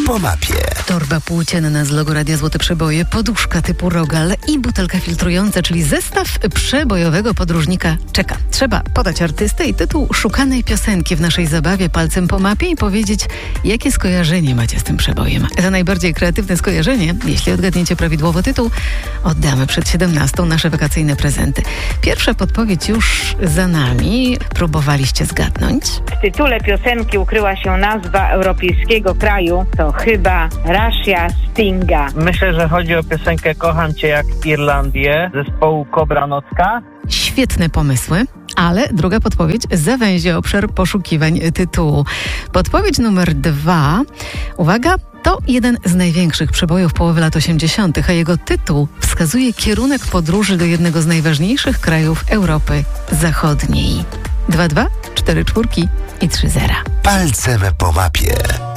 po mapie. Torba płócienna z logo Radia Złote Przeboje, poduszka typu Rogal i butelka filtrująca, czyli zestaw przebojowego podróżnika czeka. Trzeba podać artystę i tytuł szukanej piosenki w naszej zabawie palcem po mapie i powiedzieć, jakie skojarzenie macie z tym przebojem. Za najbardziej kreatywne skojarzenie, jeśli odgadniecie prawidłowo tytuł, oddamy przed 17 nasze wakacyjne prezenty. Pierwsza podpowiedź już za nami. Próbowaliście zgadnąć? W tytule piosenki ukryła się nazwa europejskiego kraju. To chyba Russia Stinga. Myślę, że chodzi o piosenkę Kocham Cię jak Irlandię zespołu Kobra Nocka. Świetne pomysły, ale druga podpowiedź zawęzi obszar poszukiwań tytułu. Podpowiedź numer 2. Uwaga, to jeden z największych przebojów połowy lat 80., a jego tytuł wskazuje kierunek podróży do jednego z najważniejszych krajów Europy Zachodniej. 2-2, 4 czwórki i 3 zera. Palcem po mapie.